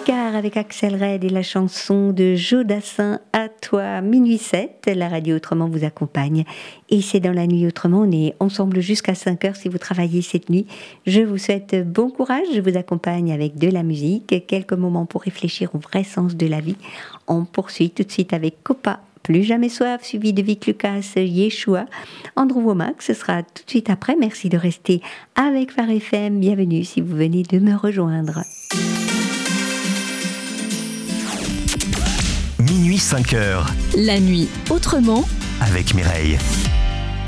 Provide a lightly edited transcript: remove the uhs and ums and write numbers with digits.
Picard avec Axel Red et la chanson de Joe Dassin, À toi, minuit 7. La radio Autrement vous accompagne. Et c'est dans la nuit Autrement, on est ensemble jusqu'à 5h si vous travaillez cette nuit. Je vous souhaite bon courage, je vous accompagne avec de la musique, quelques moments pour réfléchir au vrai sens de la vie. On poursuit tout de suite avec Copa, Plus jamais soif, suivi de Vic Lucas, Yeshua, Andrew Womack, ce sera tout de suite après. Merci de rester avec Phare FM. Bienvenue si vous venez de me rejoindre. Minuit 5h. La nuit autrement Avec Mireille.